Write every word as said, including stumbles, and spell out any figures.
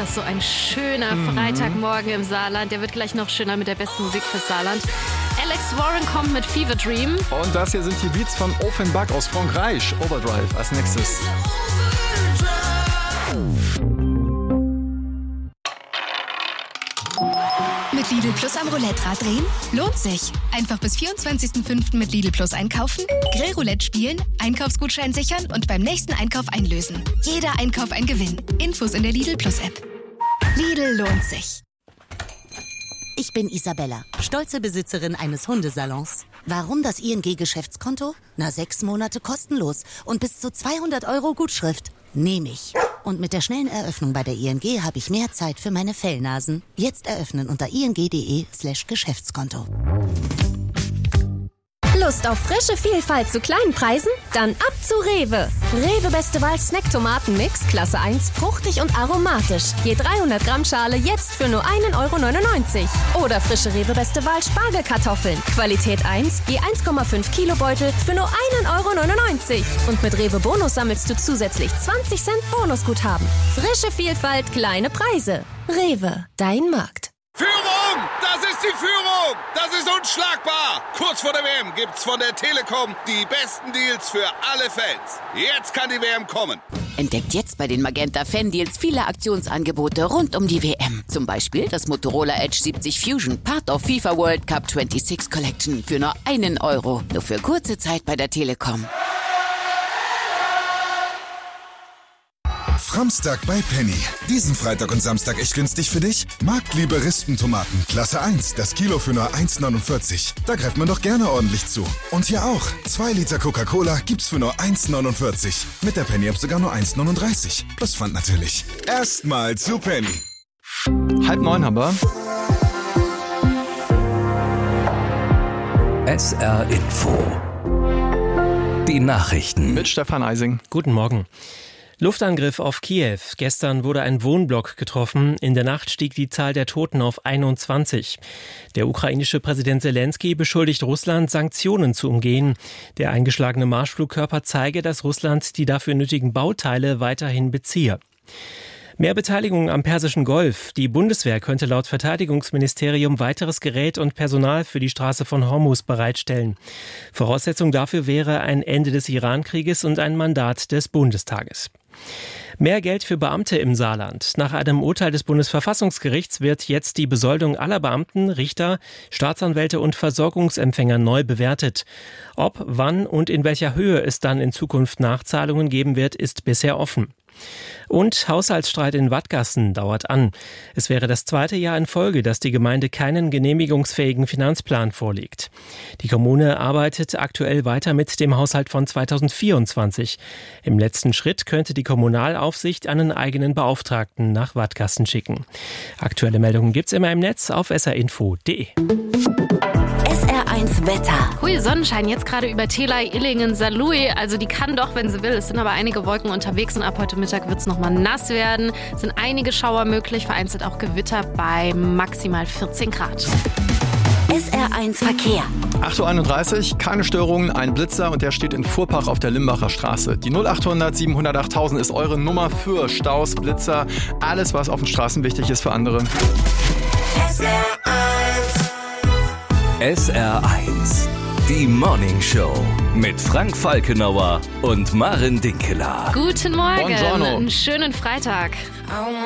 das so ein schöner mhm. Freitagmorgen im Saarland. Der wird gleich noch schöner mit der besten Musik fürs Saarland. Alex Warren kommt mit Fever Dream. Und das hier sind die Beats von Offenbach aus Frankreich. Overdrive als nächstes. Mit Lidl Plus am Roulette-Rad drehen? Lohnt sich. Einfach bis vierundzwanzigsten fünften mit Lidl Plus einkaufen, Grillroulette spielen, Einkaufsgutschein sichern und beim nächsten Einkauf einlösen. Jeder Einkauf ein Gewinn. Infos in der Lidl Plus App. Lidl lohnt sich. Ich bin Isabella, stolze Besitzerin eines Hundesalons. Warum das I N G-Geschäftskonto? Na, sechs Monate kostenlos und bis zu zweihundert Euro Gutschrift. Nehme ich. Und mit der schnellen Eröffnung bei der I N G habe ich mehr Zeit für meine Fellnasen. Jetzt eröffnen unter ing.de slash Geschäftskonto. Lust auf frische Vielfalt zu kleinen Preisen? Dann ab zu Rewe. Rewe Beste Wahl Snack-Tomaten-Mix, Klasse eins, fruchtig und aromatisch. Je dreihundert Gramm Schale jetzt für nur ein Euro neunundneunzig. Oder frische Rewe Beste Wahl Spargelkartoffeln. Qualität eins, je eins Komma fünf Kilo Beutel für nur ein Euro neunundneunzig. Und mit Rewe Bonus sammelst du zusätzlich zwanzig Cent Bonusguthaben. Frische Vielfalt, kleine Preise. Rewe, dein Markt. Führung! Das ist die Führung! Das ist unschlagbar! Kurz vor der W M gibt's von der Telekom die besten Deals für alle Fans. Jetzt kann die W M kommen. Entdeckt jetzt bei den Magenta Fan-Deals viele Aktionsangebote rund um die W M. Zum Beispiel das Motorola Edge siebzig Fusion, Part of FIFA World Cup sechsundzwanzig Collection für nur einen Euro. Nur für kurze Zeit bei der Telekom. Framstag bei Penny. Diesen Freitag und Samstag echt günstig für dich? Marktliebe Rispentomaten, Klasse eins, das Kilo für nur eins neunundvierzig. Da greift man doch gerne ordentlich zu. Und hier auch, zwei Liter Coca-Cola gibt's für nur eins neunundvierzig. Mit der Penny-App sogar nur eins neununddreißig. Plus Pfand natürlich. Erstmal zu Penny. Halb neun haben wir. S R Info. Die Nachrichten. Mit Stefan Eising. Guten Morgen. Luftangriff auf Kiew. Gestern wurde ein Wohnblock getroffen. In der Nacht stieg die Zahl der Toten auf einundzwanzig. Der ukrainische Präsident Zelensky beschuldigt Russland, Sanktionen zu umgehen. Der eingeschlagene Marschflugkörper zeige, dass Russland die dafür nötigen Bauteile weiterhin beziehe. Mehr Beteiligung am Persischen Golf. Die Bundeswehr könnte laut Verteidigungsministerium weiteres Gerät und Personal für die Straße von Hormuz bereitstellen. Voraussetzung dafür wäre ein Ende des Iran-Krieges und ein Mandat des Bundestages. Mehr Geld für Beamte im Saarland. Nach einem Urteil des Bundesverfassungsgerichts wird jetzt die Besoldung aller Beamten, Richter, Staatsanwälte und Versorgungsempfänger neu bewertet. Ob, wann und in welcher Höhe es dann in Zukunft Nachzahlungen geben wird, ist bisher offen. Und Haushaltsstreit in Wadgassen dauert an. Es wäre das zweite Jahr in Folge, dass die Gemeinde keinen genehmigungsfähigen Finanzplan vorlegt. Die Kommune arbeitet aktuell weiter mit dem Haushalt von zweitausendvierundzwanzig. Im letzten Schritt könnte die Kommunalaufsicht einen eigenen Beauftragten nach Wadgassen schicken. Aktuelle Meldungen gibt's immer im Netz auf s r info punkt d e. S R eins Wetter. Cool Sonnenschein jetzt gerade über Telai, Illingen, Saarlouis. Also die kann doch, wenn sie will. Es sind aber einige Wolken unterwegs und ab heute Mittag wird es nochmal nass werden. Es sind einige Schauer möglich, vereinzelt auch Gewitter bei maximal vierzehn Grad. S R eins Verkehr. acht Uhr einunddreißig, keine Störungen, ein Blitzer und der steht in Fuhrpach auf der Limbacher Straße. Die null achthundert siebenhundert achttausend ist eure Nummer für Staus, Blitzer, alles was auf den Straßen wichtig ist für andere. S R eins. S R eins. Die Morning Show mit Frank Falkenauer und Maren Dinkeler. Guten Morgen, Buongiorno. einen schönen Freitag.